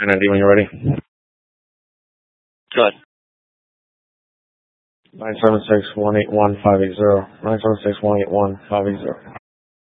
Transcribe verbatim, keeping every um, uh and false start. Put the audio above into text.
Andy, when you're ready. Good. nine seven six, one eight one, five eight zero. nine seven six, one eight one, five eight zero.